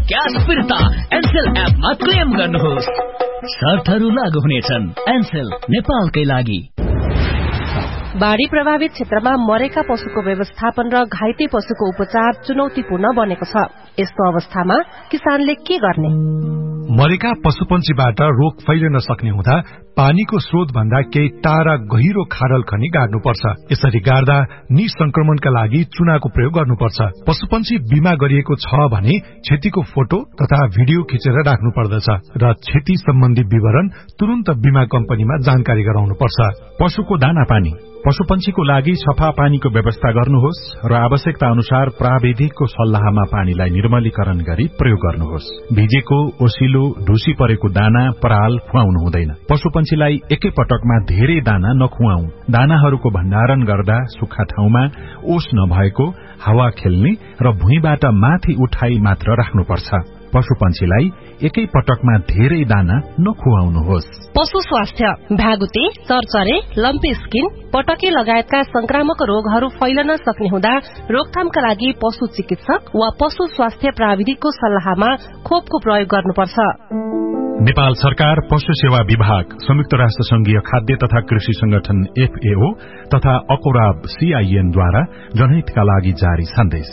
Cash फिर्ता एनसेल एपमा claim गर्नुहोस्। शर्तहरू लागू हुनेछन्। एनसेल नेपालकै लागि। बाढ़ी प्रभावित क्षेत्रमा मरेका पशुको व्यवस्थापन र घाइते पशुको उपचार चुनौतीपूर्ण बनेको छ। यस्तो अवस्थामा किसानले के गर्ने? मरेका पशुपन्छीबाट रोग फैलिन सक्ने हुँदा पानीको स्रोत भन्दा केही टाढा गहिरो खाडल खनी गाड्नुपर्छ। यसरी गाड्दा निसंक्रमणका लागि चुनाको प्रयोग गर्नुपर्छ। पशुपन्छी बिमा गरिएको छ भने क्षतिको फोटो तथा भिडियो खिचेर राख्नु पर्दछ र क्षति सम्बन्धी विवरण तुरन्त बिमा कम्पनीमा जानकारी गराउनुपर्छ। पशुको दाना पानी पशुपन्छीको लागि सफा पानीको व्यवस्था गर्नुहोस् र आवश्यकता अनुसार प्राविधिकको सल्लाहमा पानीलाई निर्मलीकरण गरी प्रयोग गर्नुहोस्। भिजेको, ओसिलो, ढुसी परेको दाना, पराल खुवाउनु हुँदैन। पशुपन्छीलाई एकै पटकमा धेरै दाना नखुवाऊ। दानाहरूको भण्डारण गर्दा सुक्खा ठाउँमा, ओस नभएको, हावा खेल्ने र भुइँबाट माथि उठाई मात्र राख्नुपर्छ। पशुपन्छीलाई एकै पटकमा धेरै दाना नखुवाउनुहोस्। पशु स्वास्थ्य भ्यागुते, चरचरे, लम्पी स्किन, पटके लगायतका संक्रामक रोगहरू फैलन सक्ने हुँदा रोकथामका लागि पशु चिकित्सक वा पशु स्वास्थ्य प्राविधिकको सल्लाहमा खोपको प्रयोग गर्नुपर्छ। नेपाल सरकार, पशु सेवा विभाग, संयुक्त राष्ट्र संघीय खाद्य तथा कृषि संगठन FAO तथा अकोराब CIN द्वारा जनहितका लागि जारी सन्देश।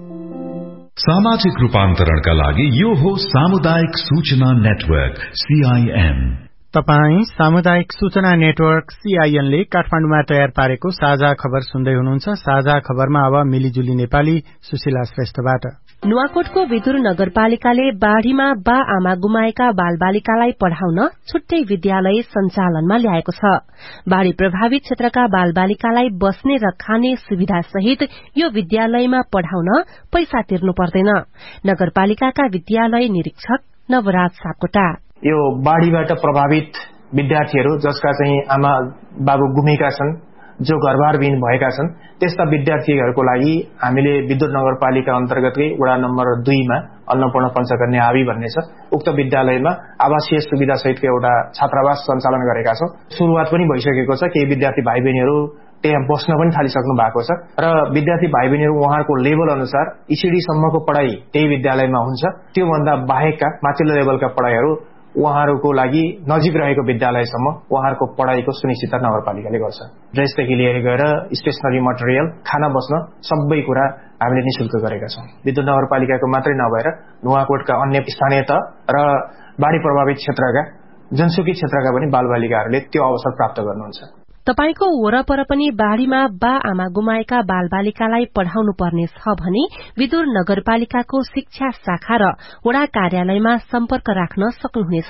सामाजिक रूपान्तरणका लागि यो हो सामुदायिक सूचना नेटवर्क CIN। तपाई सामुदायिक सूचना नेटवर्क CIN ले काठमाडौँमा तयार पारेको साझा खबर सुन्दै हुनुहुन्छ। साझा खबरमा अब मिलिजुली नेपाली सुशीला श्रेष्ठबाट। नुवाकोटको विदुर नगरपालिकाले बाढ़ीमा बा आमा गुमाएका बालबालिकालाई पढ़ाउन छुट्टै विद्यालय सञ्चालनमा ल्याएको छ। बाढ़ी प्रभावित क्षेत्रका बालबालिकालाई बस्ने र खाने सुविधा सहित यो विद्यालयमा पढ़ाउन पैसा तिर्नु पर्दैन। नगरपालिकाका विद्यालय निरीक्षक नवराज सापकोटा। यो बाढ़ीबाट प्रभावित विद्यार्थीहरू जसका चाहिँ आमा बाबु गुमेका छन्, जो घरबारविहीन भएका छन्, त्यस्ता विद्यार्थीहरूको लागि हामीले विद्युत नगरपालिका अन्तर्गतकै वडा नम्बर 2 मा अन्नपूर्ण पञ्चकन्या आवी भन्ने छ, उक्त विद्यालयमा आवासीय सुविधा सहितको एउटा छात्रावास सञ्चालन गरेका छौं। शुरुआत पनि भइसकेको छ। केही विद्यार्थी भाइ बहिनीहरू त्यहाँ बस्न पनि थालिसक्नु भएको छ र विद्यार्थी भाइ बहिनीहरू उहाँहरूको लेभल अनुसार ECD सम्मको पढाइ त्यही विद्यालयमा हुन्छ। त्यो भन्दा बाहेकका माथिल्लो लेभलका पढाइहरू उहाँहरूको लागि नजिक रहेको विद्यालयसम्म उहाँहरूको पढाइको सुनिश्चितता नगरपालिकाले गर्छ। ड्रेसदेखि लिएर गएर स्टेशनरी मटेरियल, खाना बस्न सबै कुरा हामीले निशुल्क गरेका छौं। विद्युत नगरपालिकाको मात्रै नभएर नुवाकोटका अन्य स्थानीय तह र बाढ़ी प्रभावित क्षेत्रका जनसुकी क्षेत्रका पनि बालबालिकाहरूले त्यो अवसर प्राप्त गर्नुहुन्छ। तपाईको वरपर पनि बाढ़ीमा बा आमा गुमाएका बालबालिकालाई पढ़ाउनु पर्ने छ भने विदुर नगरपालिकाको शिक्षा शाखा र वडा कार्यालयमा सम्पर्क राख्न सक्नुहुनेछ।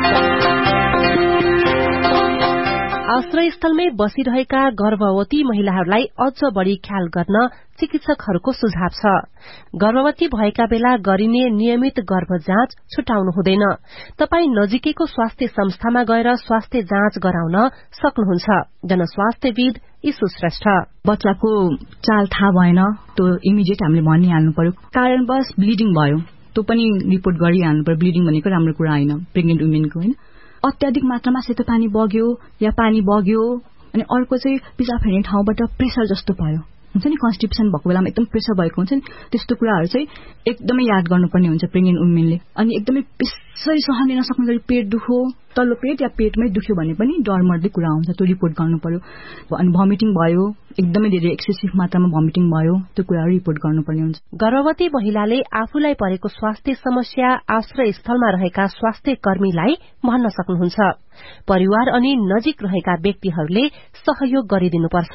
आश्रयस्थलमै बसिरहेका गर्भवती महिलाहरूलाई अझ बढ़ी ख्याल गर्न चिकित्सकहरूको सुझाव छ। गर्भवती भएका बेला गरिने नियमित गर्भ जाँच छुटाउनु हुँदैन। तपाई नजिकैको स्वास्थ्य संस्थामा गएर स्वास्थ्य जाँच गराउन सक्नुहुन्छ। जनस्वास्थ्यविद ईशु श्रेष्ठ। बच्चाको चाल थाहा भएन, त्यो इमिडिएट हामीले भनिहाल्नु पर्यो। कारणवश ब्लिडिङ भयो, त्यो पनि रिपोर्ट गरिहाल्नु पर्यो। ब्लिडिङ भनेको राम्रो कुरा होइन प्रेग्नेन्ट वुमेनको, होइन। अत्याधिक मात्रामा सेतो पानी बग्यो या पानी बग्यो, अनि अर्को चाहिँ पिसाब फेर्ने ठाउँबाट प्रेसर जस्तो भयो, हुन्छ नि, कन्स्टिपेसन भएको बेलामा एकदम प्रेसर भएको हुन्छ नि, त्यस्तो कुराहरू चाहिँ एकदमै याद गर्नुपर्ने हुन्छ प्रेग्नेन्ट वुमेनले। अनि एकदमै यसरी सहन लिन सक्ने गरी पेट दुख्यो, तल्लो पेट या पेटमै दुख्यो भने पनि डरमर्दो कुरा हुन्छ, त्यो रिपोर्ट गर्नु पर्यो। अनि भमिटिङ भयो, एकदमै धेरै एक्सेसिभ मात्रामा भमिटिङ भयो, त्यो कुराहरू रिपोर्ट गर्नुपर्ने हुन्छ। गर्भवती महिलाले आफूलाई परेको स्वास्थ्य समस्या आश्रय स्थलमा रहेका स्वास्थ्य कर्मीलाई भन्न सक्नुहुन्छ। परिवार अनि नजिक रहेका व्यक्तिहरूले सहयोग गरिदिनुपर्छ।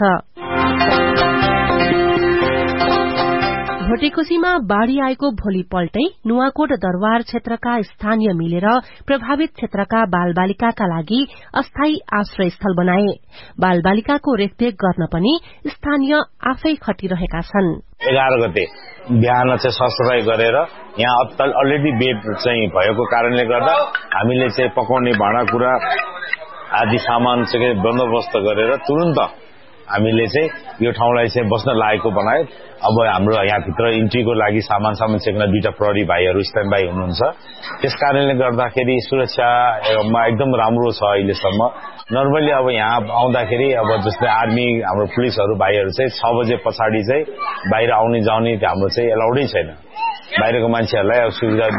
भोटेकोशीमा बाढ़ी आएको भोलिपल्टै नुवाकोट दरबार क्षेत्रका स्थानीय मिलेर प्रभावित क्षेत्रका बालबालिकाका लागि अस्थायी आश्रय स्थल बनाए। बालबालिकाको रेखदेख गर्न पनि स्थानीय आफै खटिरहेका छन्। 11 गते बिहान चाहिँ सफाई गरेर यहाँ अलरेडी बेड चाहिँ भएको कारणले गर्दा हामीले चाहिँ पकाउने भाँडाकुँडा आदि सामान चाहिँ बन्दोबस्त गरेर तुरन्त हामीले चाहिँ यो ठाउँलाई चाहिँ बस्न लागेको बनायो। अब हाम्रो यहाँभित्र इन्ट्रीको लागि सामान चेक्न 2टा प्रहरी भाइहरू स्ट्यान्ड बाई हुनुहुन्छ। त्यस कारणले गर्दाखेरि सुरक्षामा एकदम राम्रो छ अहिलेसम्म। नर्मली अब यहाँ आउँदाखेरि अब जस्तै आर्मी हाम्रो पुलिसहरू भाइहरू चाहिँ 6 बजे पछाडि चाहिँ बाहिर आउने जाउने हाम्रो चाहिँ एलाउडै छैन। बाहिरको मान्छेहरूलाई सुविधा